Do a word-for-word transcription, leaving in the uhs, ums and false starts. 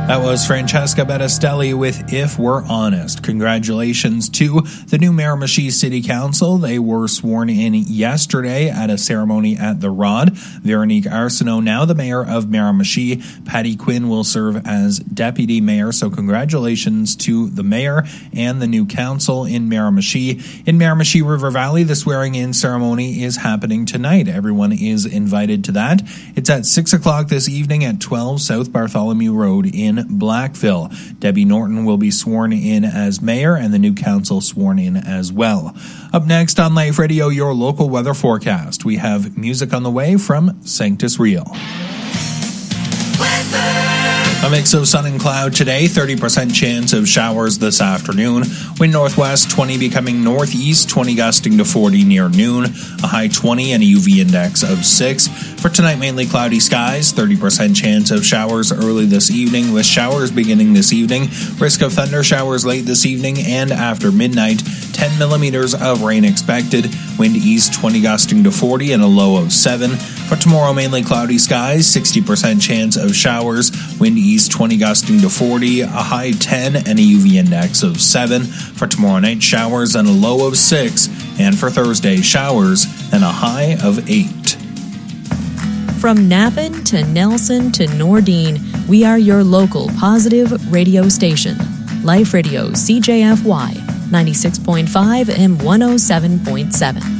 That was Francesca Bettistelli with If We're Honest. Congratulations to the new Miramichi City Council. They were sworn in yesterday at a ceremony at the Rod. Veronique Arsenault, now the mayor of Miramichi. Patty Quinn will serve as deputy mayor. So congratulations to the mayor and the new council in Miramichi. In Miramichi River Valley, the swearing-in ceremony is happening tonight. Everyone is invited to that. It's at six o'clock this evening at twelve South Bartholomew Road in Blackville. Debbie Norton will be sworn in as mayor and the new council sworn in as well. Up next on Life Radio, your local weather forecast. We have music on the way from Sanctus Real. Weather. A mix of sun and cloud today, thirty percent chance of showers this afternoon. Wind northwest, twenty becoming northeast, twenty gusting to forty near noon. A high twenty and a U V index of six. For tonight, mainly cloudy skies, thirty percent chance of showers early this evening, with showers beginning this evening. Risk of thunder showers late this evening and after midnight. ten millimeters of rain expected. Wind east, twenty gusting to forty and a low of seven. For tomorrow, mainly cloudy skies, sixty percent chance of showers. Wind east, twenty gusting to forty, a high ten and a U V index of seven. For tomorrow night, showers and a low of six. And for Thursday, showers and a high of eight. From Napan to Nelson to Nordine, we are your local positive radio station. Life Radio C J F Y, ninety-six point five and one oh seven point seven.